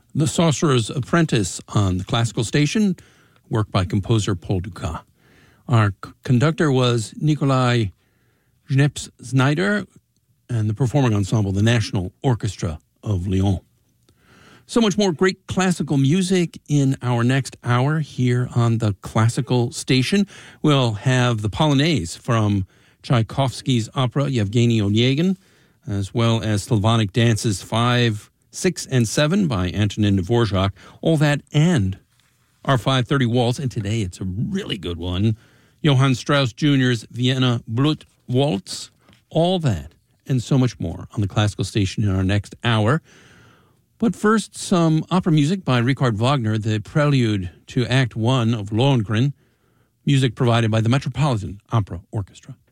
The Sorcerer's Apprentice on the classical station, work by composer Paul Dukas. Our conductor was Nikolai Jneps-Znaider, and the performing ensemble, the National Orchestra of Lyon. So much more great classical music in our next hour here on the classical station. We'll have the Polonaise from Tchaikovsky's opera Yevgeny Onegin, as well as Slavonic Dances 5, 6, and 7 by Antonin Dvorak. All that and our 5:30 waltz, and today it's a really good one, Johann Strauss Jr.'s Vienna Blut Waltz. All that and so much more on the classical station in our next hour. But first, some opera music by Richard Wagner, the prelude to Act 1 of Lohengrin, music provided by the Metropolitan Opera Orchestra.